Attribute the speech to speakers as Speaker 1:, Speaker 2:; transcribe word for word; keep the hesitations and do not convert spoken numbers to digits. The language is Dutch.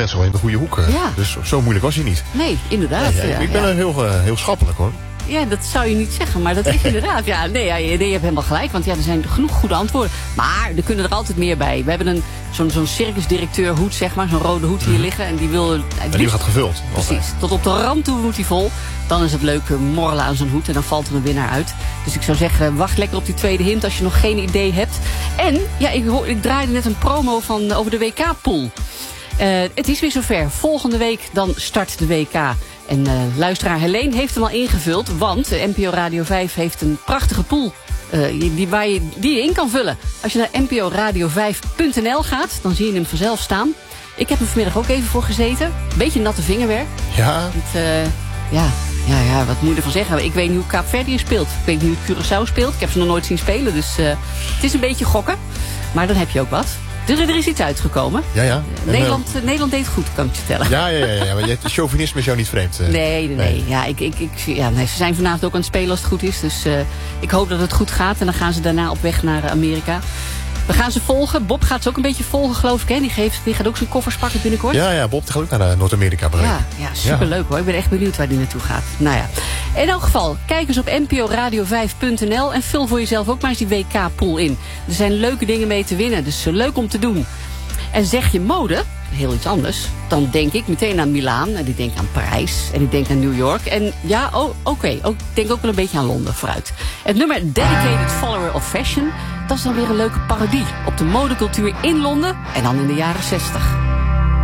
Speaker 1: net zo in de goede hoek. Uh,
Speaker 2: ja.
Speaker 1: Dus zo moeilijk was hij niet.
Speaker 2: Nee, inderdaad.
Speaker 1: Nee, ja,
Speaker 2: ja,
Speaker 1: ik ben
Speaker 2: ja.
Speaker 1: er heel, uh, heel schappelijk hoor.
Speaker 2: Ja, dat zou je niet zeggen, maar dat is inderdaad. Ja, nee, ja, je, je hebt helemaal gelijk, want ja, er zijn genoeg goede antwoorden. Maar er kunnen er altijd meer bij. We hebben een, zo'n, zo'n circusdirecteur hoed, zeg maar, zo'n rode hoed hier liggen. En die wil...
Speaker 1: En die gaat gevuld.
Speaker 2: Precies,
Speaker 1: altijd.
Speaker 2: tot op de rand toe moet hij vol. Dan is het leuk uh, morrelen aan zo'n hoed en dan valt er een winnaar uit. Dus ik zou zeggen, wacht lekker op die tweede hint als je nog geen idee hebt. En, ja, ik, hoor, ik draaide net een promo van, uh, over de W K-pool. Uh, het is weer zover. Volgende week dan start de W K. En uh, luisteraar Helene heeft hem al ingevuld, want uh, N P O Radio vijf heeft een prachtige pool uh, die, waar je, die je in kan vullen. Als je naar n p o radio vijf punt n l gaat, dan zie je hem vanzelf staan. Ik heb er vanmiddag ook even voor gezeten. Beetje natte vingerwerk.
Speaker 1: Ja.
Speaker 2: Het, uh, ja, ja, ja, wat moet je ervan zeggen? Ik weet niet hoe Kaapverdië speelt. Ik weet niet hoe Curaçao speelt. Ik heb ze nog nooit zien spelen, dus uh, het is een beetje gokken. Maar dan heb je ook wat. Dus er is iets uitgekomen.
Speaker 1: Ja, ja.
Speaker 2: En, Nederland, uh, Nederland deed het goed, kan ik je vertellen.
Speaker 1: Ja, ja, ja, ja. Maar je, chauvinisme is jou niet vreemd. Uh.
Speaker 2: Nee, nee, nee. Ja, ik, ik, ik, ja, nee, ze zijn vanavond ook aan het spelen als het goed is. Dus uh, ik hoop dat het goed gaat. En dan gaan ze daarna op weg naar Amerika. We gaan ze volgen. Bob gaat ze ook een beetje volgen, geloof ik. Hè? Die, geeft, die gaat ook zijn koffers pakken binnenkort.
Speaker 1: Ja, ja, Bob gaat ook naar Noord-Amerika bereiken.
Speaker 2: Ja, ja, superleuk ja. hoor. Ik ben echt benieuwd waar die naartoe gaat. Nou ja. In elk geval, kijk eens op n p o radio vijf punt n l en vul voor jezelf ook maar eens die W K-pool in. Er zijn leuke dingen mee te winnen, dus leuk om te doen. En zeg je mode, heel iets anders, dan denk ik meteen aan Milaan. En ik denk aan Parijs. En ik denk aan New York. En ja, oh, oké, okay, ik denk ook wel een beetje aan Londen, vooruit. Het nummer Dedicated Follower of Fashion, dat is dan weer een leuke parodie op de modecultuur in Londen en dan in de jaren zestig.